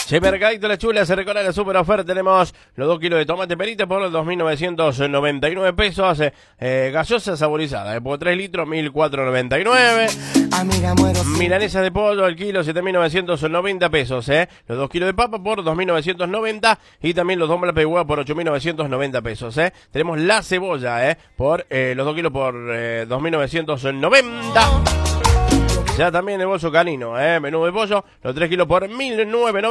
Che, Mercadito La Chula se recorre la super oferta. Tenemos los 2 kilos de tomate perita por los 2.999 pesos. Gaseosa saborizada por 3 litros, 1.499. Milanesa de pollo al kilo, 7.990 pesos. Los 2 kilos de papa por 2.990. Y también los 2 blancos de huevo por 8.990 pesos. Tenemos la cebolla por los 2 kilos por 2.990. Ya también el bolso canino, menú de pollo, los 3 kilos por 1.990.